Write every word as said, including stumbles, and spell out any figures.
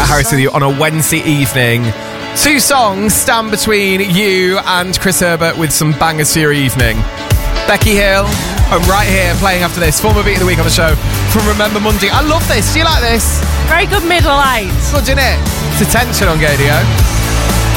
Harris with you on a Wednesday evening. Two songs stand between you and Chris Herbert with some bangers for your evening. Becky Hill, I'm right here playing after this. Former Beat of the Week on the show from Remember Monday. I love this. Do you like this? Very good middle eight. Good, isn't it? It's Attention on Gadio.